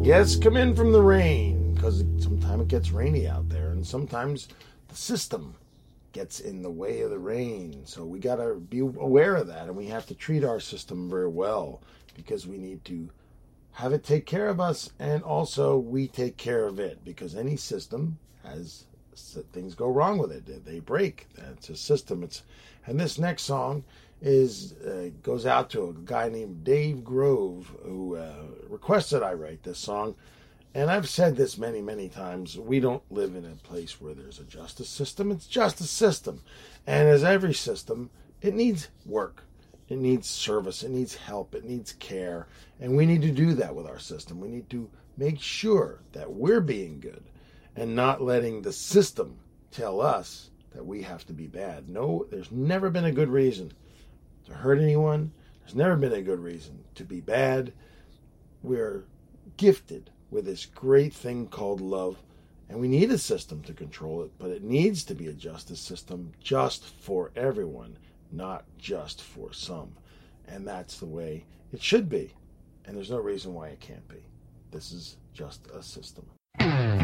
Yes, come in from the rain, because sometimes it gets rainy out there, and sometimes the system gets in the way of the rain. So we got to be aware of that, and we have to treat our system very well, because we need to have it take care of us, and also we take care of it, because any system has things go wrong with it. They break. That's a system. And this next song goes out to a guy named Dave Grove, who requested I write this song. And I've said this many, many times. We don't live in a place where there's a justice system. It's just a system. And as every system, it needs work. It needs service. It needs help. It needs care. And we need to do that with our system. We need to make sure that we're being good and not letting the system tell us that we have to be bad. No, there's never been a good reason to hurt anyone. There's never been a good reason to be bad. We're gifted with this great thing called love, and we need a system to control it, but it needs to be a justice system just for everyone, not just for some. And that's the way it should be. And there's no reason why it can't be. This is just a system.